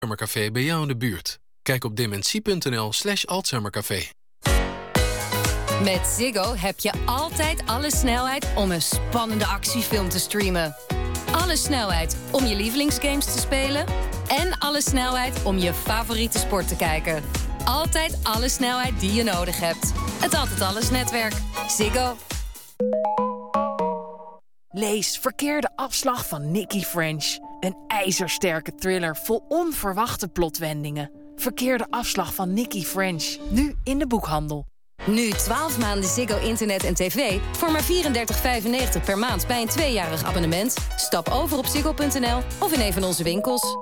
Alzheimercafé bij jou in de buurt. Kijk op dementie.nl/Alzheimercafé. Met Ziggo heb je altijd alle snelheid om een spannende actiefilm te streamen. Alle snelheid om je lievelingsgames te spelen. En alle snelheid om je favoriete sport te kijken. Altijd alle snelheid die je nodig hebt. Het Altijd Alles netwerk. Ziggo. Lees Verkeerde Afslag van Nicky French. Een ijzersterke thriller vol onverwachte plotwendingen. Verkeerde Afslag van Nicky French. Nu in de boekhandel. Nu 12 maanden Ziggo Internet en TV voor maar $34,95 per maand bij een 2-jarig abonnement. Stap over op ziggo.nl of in een van onze winkels.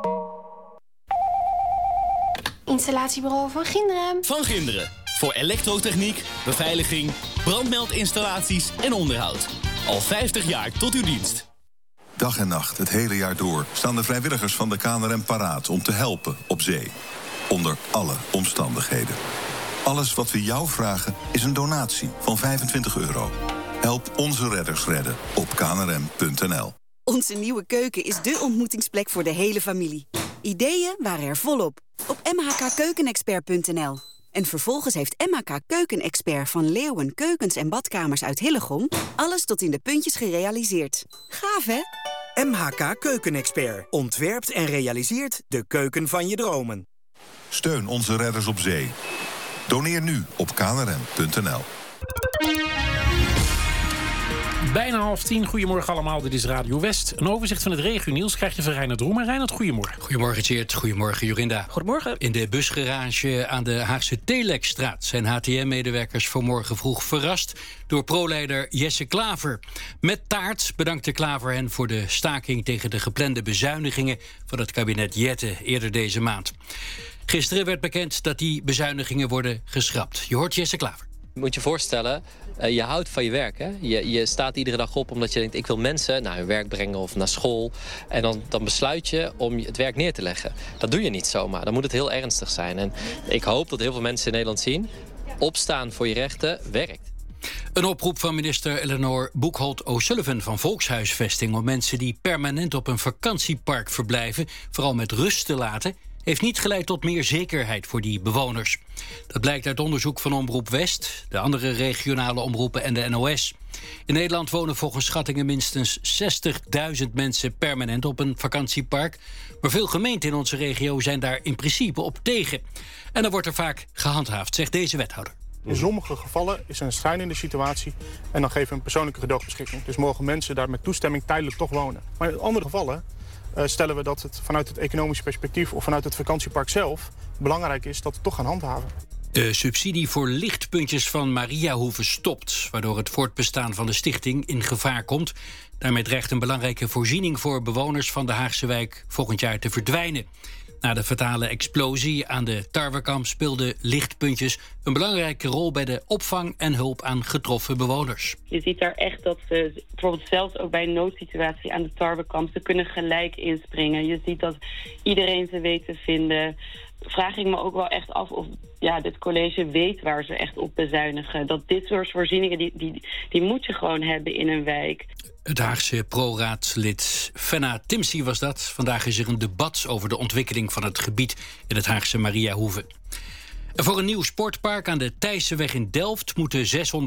Installatiebureau Van Ginderen. Van Ginderen. Voor elektrotechniek, beveiliging, brandmeldinstallaties en onderhoud. Al 50 jaar tot uw dienst. Dag en nacht, het hele jaar door, staan de vrijwilligers van de KNRM paraat om te helpen op zee. Onder alle omstandigheden. Alles wat we jou vragen is een donatie van €25. Help onze redders redden op knrm.nl. Onze nieuwe keuken is dé ontmoetingsplek voor de hele familie. Ideeën waren er volop op mhkkeukenexpert.nl. En vervolgens heeft MHK Keukenexpert van Leeuwen Keukens en Badkamers uit Hillegom alles tot in de puntjes gerealiseerd. Gaaf, hè? MHK Keukenexpert ontwerpt en realiseert de keuken van je dromen. Steun onze redders op zee. Doneer nu op knrm.nl. Bijna 9:30. Goedemorgen allemaal, dit is Radio West. Een overzicht van het regionieuws krijg je van Reinhard Roemer. Reinhard, goedemorgen. Goedemorgen, Tjeerd. Goedemorgen, Jorinda. Goedemorgen. In de busgarage aan de Haagse Telekstraat zijn HTM-medewerkers vanmorgen vroeg verrast door pro-leider Jesse Klaver. Met taart bedankte Klaver hen voor de staking tegen de geplande bezuinigingen van het kabinet Jette eerder deze maand. Gisteren werd bekend dat die bezuinigingen worden geschrapt. Je hoort Jesse Klaver. Je moet je voorstellen, je houdt van je werk. Hè? Je staat iedere dag op omdat je denkt, ik wil mensen naar hun werk brengen of naar school. En dan besluit je om het werk neer te leggen. Dat doe je niet zomaar. Dan moet het heel ernstig zijn. En ik hoop dat heel veel mensen in Nederland zien, opstaan voor je rechten werkt. Een oproep van minister Eleanor Boekholt O'Sullivan van Volkshuisvesting om mensen die permanent op een vakantiepark verblijven, vooral met rust te laten, heeft niet geleid tot meer zekerheid voor die bewoners. Dat blijkt uit onderzoek van Omroep West, de andere regionale omroepen en de NOS. In Nederland wonen volgens schattingen minstens 60.000 mensen permanent op een vakantiepark. Maar veel gemeenten in onze regio zijn daar in principe op tegen. En dan wordt er vaak gehandhaafd, zegt deze wethouder. In sommige gevallen is er een schrijnende situatie en dan geven we een persoonlijke gedoogbeschikking. Dus mogen mensen daar met toestemming tijdelijk toch wonen. Maar in andere gevallen stellen we dat het vanuit het economische perspectief of vanuit het vakantiepark zelf belangrijk is dat we toch gaan handhaven. De subsidie voor lichtpuntjes van Mariahoeve stopt, waardoor het voortbestaan van de stichting in gevaar komt. Daarmee dreigt een belangrijke voorziening voor bewoners van de Haagse wijk volgend jaar te verdwijnen. Na de fatale explosie aan de Tarwekamp speelden lichtpuntjes een belangrijke rol bij de opvang en hulp aan getroffen bewoners. Je ziet daar echt dat ze, bijvoorbeeld zelfs ook bij een noodsituatie aan de Tarwekamp, ze kunnen gelijk inspringen. Je ziet dat iedereen ze weet te vinden. Vraag ik me ook wel echt af of dit college weet waar ze echt op bezuinigen. Dat dit soort voorzieningen, die moet je gewoon hebben in een wijk. Het Haagse pro-raadslid Fenna Timsie was dat. Vandaag is er een debat over de ontwikkeling van het gebied in het Haagse Mariahoeve. En voor een nieuw sportpark aan de Thijsseweg in Delft moeten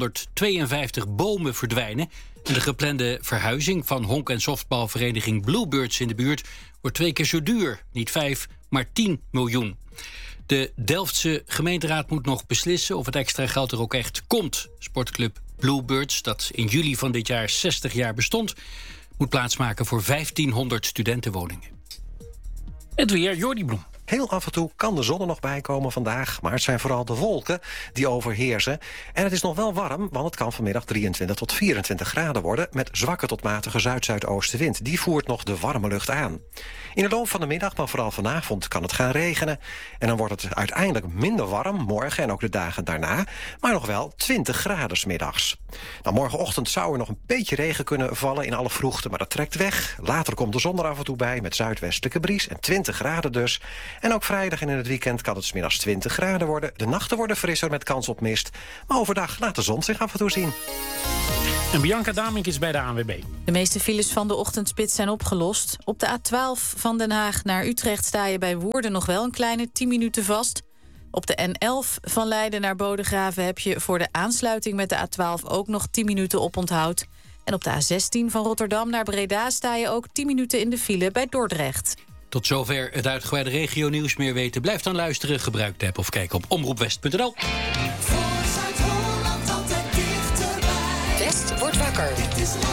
652 bomen verdwijnen. En de geplande verhuizing van honk- en softbalvereniging Bluebirds in de buurt wordt 2 keer zo duur. Niet 5, maar 10 miljoen. De Delftse gemeenteraad moet nog beslissen of het extra geld er ook echt komt. Sportclub Bluebirds, dat in juli van dit jaar 60 jaar bestond, moet plaatsmaken voor 1500 studentenwoningen. Het weer, Jordi Bloem. Heel af en toe kan de zon er nog bij komen vandaag, maar het zijn vooral de wolken die overheersen. En het is nog wel warm, want het kan vanmiddag 23 tot 24 graden worden met zwakke tot matige zuid-zuidoostenwind. Die voert nog de warme lucht aan. In de loop van de middag, maar vooral vanavond, kan het gaan regenen. En dan wordt het uiteindelijk minder warm, morgen en ook de dagen daarna, maar nog wel 20 graden 's middags. Nou, morgenochtend zou er nog een beetje regen kunnen vallen in alle vroegte, maar dat trekt weg. Later komt de zon er af en toe bij met zuidwestelijke bries en 20 graden dus. En ook vrijdag en in het weekend kan het 's middags 20 graden worden. De nachten worden frisser met kans op mist. Maar overdag laat de zon zich af en toe zien. En Bianca Damink is bij de ANWB. De meeste files van de ochtendspits zijn opgelost. Op de A12 van Den Haag naar Utrecht sta je bij Woerden nog wel een kleine 10 minuten vast. Op de N11 van Leiden naar Bodegraven heb je voor de aansluiting met de A12 ook nog 10 minuten oponthoud. En op de A16 van Rotterdam naar Breda sta je ook 10 minuten in de file bij Dordrecht. Tot zover het uitgebreide regionieuws. Meer weten, blijf dan luisteren. Gebruik de app of kijk op omroepwest.nl. West wordt wakker.